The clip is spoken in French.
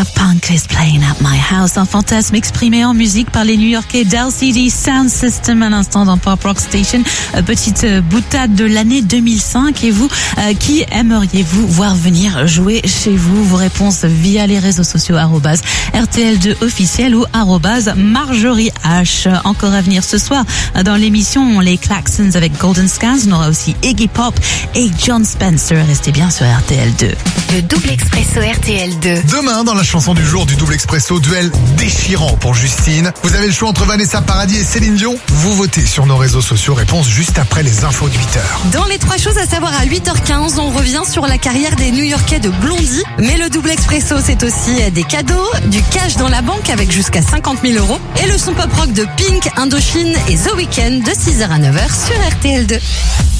Daft Punk is playing at my house. Un fantasme exprimé en musique par les New-Yorkais d'LCD Sound System à l'instant dans Pop Rock Station. Petite boutade de l'année 2005. Et vous, qui aimeriez-vous voir venir jouer chez vous? Vos réponses via les réseaux sociaux @RTL2 officiel ou @Marjorie H. Encore à venir ce soir dans l'émission les Klaxons avec Golden Skies. On aura aussi Iggy Pop et John Spencer. Restez bien sur RTL2. Le double expresso RTL2. Demain, dans la chanson du jour du double expresso, duel déchirant pour Justine. Vous avez le choix entre Vanessa Paradis et Céline Dion. Vous votez sur nos réseaux sociaux. Réponse juste après les infos de 8h. Dans les 3 choses à savoir à 8h15, on revient sur la carrière des New-Yorkais de Blondie. Mais le double expresso, c'est aussi des cadeaux, du cash dans la banque avec jusqu'à 50 000 € et le son pop rock de Pink, Indochine et The Weeknd de 6h à 9h sur RTL2.